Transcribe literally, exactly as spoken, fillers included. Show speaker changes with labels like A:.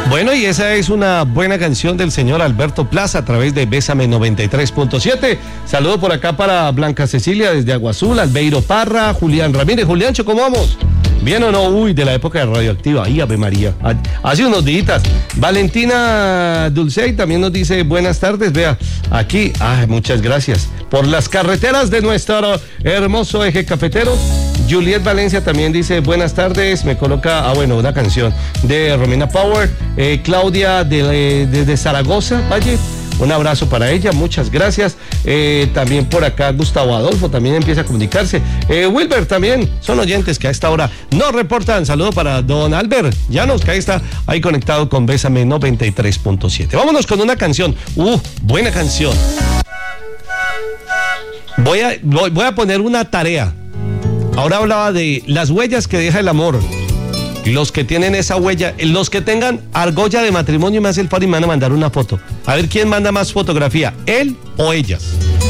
A: Bueno, y esa es una buena canción del señor Alberto Plaza a través de Bésame noventa y tres punto siete. Saludo por acá para Blanca Cecilia desde Agua Azul, Albeiro Parra, Julián Ramírez. Juliancho, ¿cómo vamos? ¿Bien o no? Uy, de la época de Radioactiva. Ahí, Ave María. Hace unos días. Valentina Dulcey también nos dice buenas tardes. Vea, aquí, ah, muchas gracias. Por las carreteras de nuestro hermoso eje cafetero. Juliet Valencia también dice buenas tardes. Me coloca, ah, bueno, una canción de Romina Power. Eh, Claudia de, de, de Zaragoza, Valle. Un abrazo para ella, muchas gracias. Eh, también por acá Gustavo Adolfo también empieza a comunicarse. Eh, Wilber también, son oyentes que a esta hora nos reportan. Saludo para don Albert Llanos, que ahí está, ahí conectado con Bésame noventa y tres punto siete. Vámonos con una canción. Uh, buena canción. Voy a, voy, voy a poner una tarea. Ahora hablaba de las huellas que deja el amor. Los que tienen esa huella, los que tengan argolla de matrimonio, me hace el favor y me van a mandar una foto. A ver quién manda más fotografía, él o ellas.